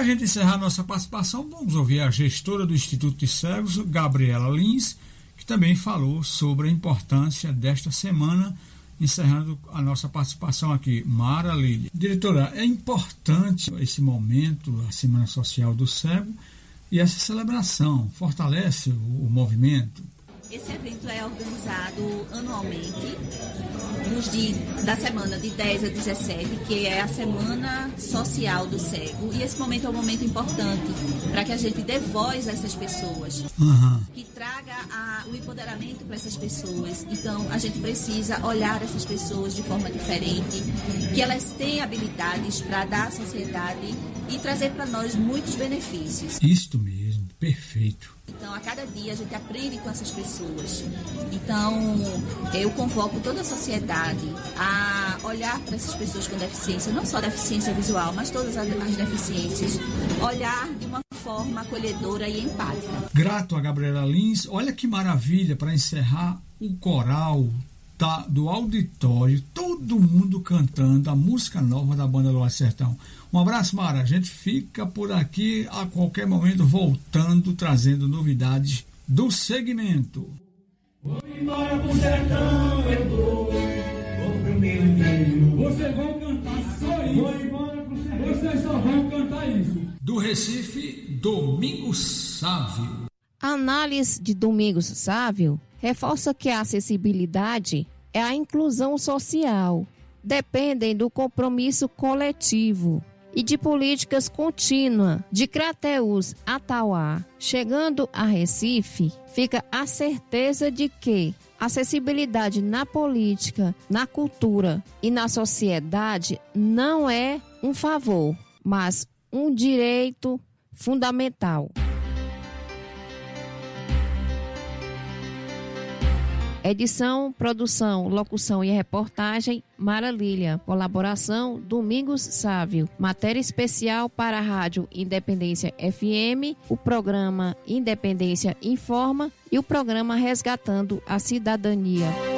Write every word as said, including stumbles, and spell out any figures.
a gente encerrar nossa participação, vamos ouvir a gestora do Instituto de Cegos, Gabriela Lins, que também falou sobre a importância desta semana, encerrando a nossa participação aqui. Mara Lília. Diretora, é importante esse momento, a Semana Social do Cego, e essa celebração fortalece o, o movimento? Esse evento é organizado anualmente, nos dias da semana de dez a dezessete, que é a Semana Social do Cego. E esse momento é um momento importante para que a gente dê voz a essas pessoas, uhum. que traga a, o empoderamento para essas pessoas. Então, a gente precisa olhar essas pessoas de forma diferente, que elas têm habilidades para dar à sociedade e trazer para nós muitos benefícios. Isto mesmo, perfeito. Então, a cada dia a gente aprende com essas pessoas. Então, eu convoco toda a sociedade a olhar para essas pessoas com deficiência, não só deficiência visual, mas todas as deficiências, olhar de uma forma acolhedora e empática. Grato a Gabriela Lins. Olha que maravilha, para encerrar o coral da, do auditório, todo mundo cantando a música nova da banda do Sertão. Um abraço, Mara. A gente fica por aqui a qualquer momento, voltando, trazendo novidades do segmento. Vou embora pro sertão, eu vou, vou pro meu interior. Vocês vão cantar só isso. Vou embora pro sertão. Vocês só vão cantar isso. Do Recife, Domingos Sávio. A análise de Domingos Sávio reforça que a acessibilidade é a inclusão social. Dependem do compromisso coletivo e de políticas contínuas. De Crateús a Tauá, chegando a Recife, fica a certeza de que acessibilidade na política, na cultura e na sociedade não é um favor, mas um direito fundamental. Edição, produção, locução e reportagem, Mara Lília. Colaboração, Domingos Sávio. Matéria especial para a Rádio Independência F M, o programa Independência Informa e o programa Resgatando a Cidadania.